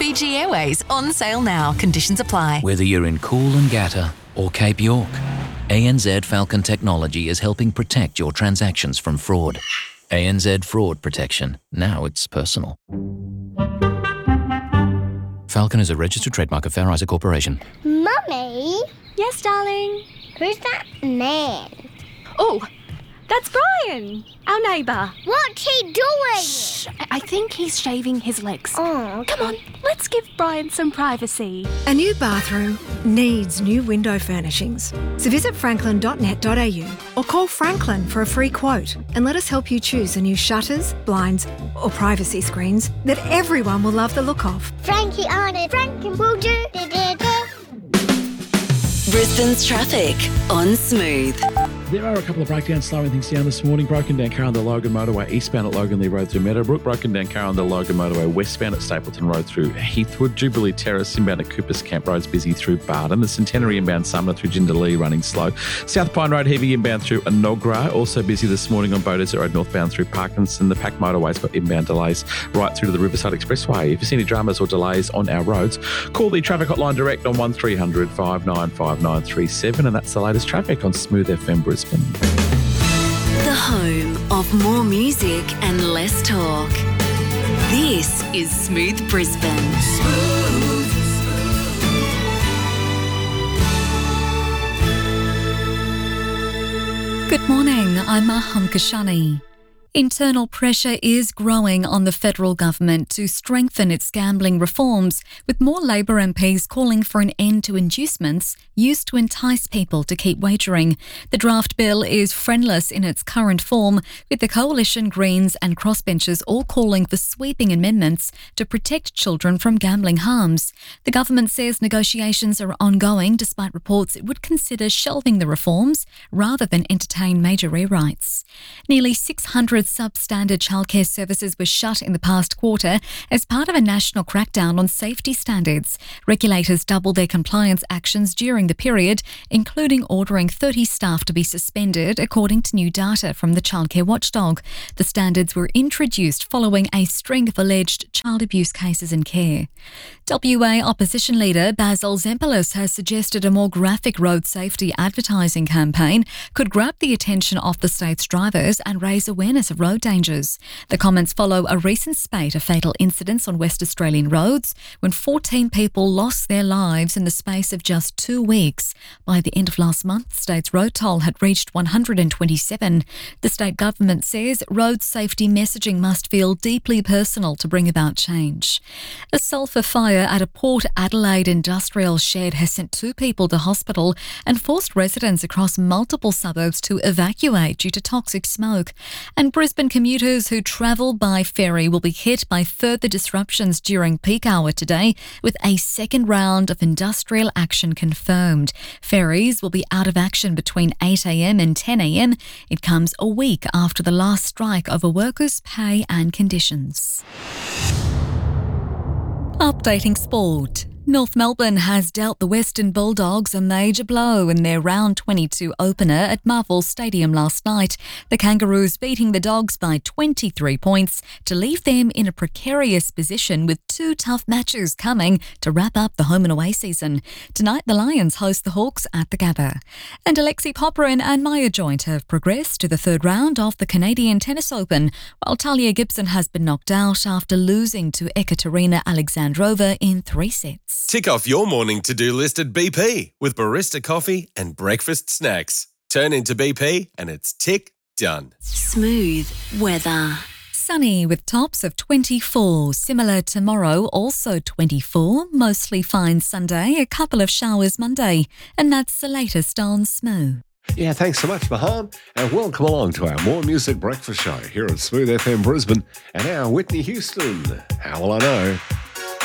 Fiji Airways on sale now. Conditions apply. Whether you're in Coolangatta or Cape York, ANZ Falcon Technology is helping protect your transactions from fraud. ANZ Fraud Protection. Now it's personal. Falcon is a registered trademark of Fair Isaac Corporation. Mummy? Yes, darling? Who's that man? Oh, that's Brian, our neighbour. What's he doing? Shh, I think he's shaving his legs. Oh, Come on, let's give Brian some privacy. A new bathroom needs new window furnishings. So visit franklin.net.au or call Franklin for a free quote and let us help you choose the new shutters, blinds or privacy screens that everyone will love the look of. Frankie on it. Frankie will do. Brisbane's traffic on Smooth. There are a couple of breakdowns slowing things down this morning. Broken down car on the Logan Motorway eastbound at Logan Lee Road through Meadowbrook. Broken down car on the Logan Motorway westbound at Stapleton Road through Heathwood. Jubilee Terrace inbound at Coopers Camp Road's busy through Barton. The Centenary inbound Sumner through Jindalee running slow. South Pine Road heavy inbound through Enoggera. Also busy this morning on Bow Road northbound through Parkinson. The Pack Motorway's got inbound delays right through to the Riverside Expressway. If you see any dramas or delays on our roads, call the traffic hotline direct on 1300 595937, and that's the latest traffic on Smooth FM Brisbane. The home of more music and less talk. This is Smooth Brisbane. Good morning, I'm Maham Kashani. Internal pressure is growing on the federal government to strengthen its gambling reforms, with more Labor MPs calling for an end to inducements used to entice people to keep wagering. The draft bill is friendless in its current form, with the Coalition, Greens and crossbenchers all calling for sweeping amendments to protect children from gambling harms. The government says negotiations are ongoing, despite reports it would consider shelving the reforms rather than entertain major rewrites. Nearly 600 substandard childcare services were shut in the past quarter as part of a national crackdown on safety standards. Regulators doubled their compliance actions during the period, including ordering 30 staff to be suspended, according to new data from the Childcare Watchdog. The standards were introduced following a string of alleged child abuse cases in care. WA opposition leader Basil Zempilas has suggested a more graphic road safety advertising campaign could grab the attention of the state's drivers and raise awareness of road dangers. The comments follow a recent spate of fatal incidents on West Australian roads when 14 people lost their lives in the space of just 2 weeks. By the end of last month, the state's road toll had reached 127. The state government says road safety messaging must feel deeply personal to bring about change. A sulphur fire at a Port Adelaide industrial shed has sent 2 people to hospital and forced residents across multiple suburbs to evacuate due to toxic smoke. And Brisbane commuters who travel by ferry will be hit by further disruptions during peak hour today, with a second round of industrial action confirmed. Ferries will be out of action between 8 a.m. and 10 a.m. It comes a week after the last strike over workers' pay and conditions. Updating sport. North Melbourne has dealt the Western Bulldogs a major blow in their round 22 opener at Marvel Stadium last night. The Kangaroos beating the Dogs by 23 points to leave them in a precarious position with 2 tough matches coming to wrap up the home and away season. Tonight the Lions host the Hawks at the Gabba. And Alexei Popyrin and Maya Joint have progressed to the third round of the Canadian Tennis Open, while Talia Gibson has been knocked out after losing to Ekaterina Alexandrova in 3 sets. Tick off your morning to-do list at BP with barista coffee and breakfast snacks. Turn into BP and it's tick done. Smooth weather. Sunny with tops of 24. Similar tomorrow, also 24. Mostly fine Sunday, a couple of showers Monday. And that's the latest on Smooth. Yeah, thanks so much, Maham, and welcome along to our More Music Breakfast Show here at Smooth FM Brisbane and our Whitney Houston. How will I know?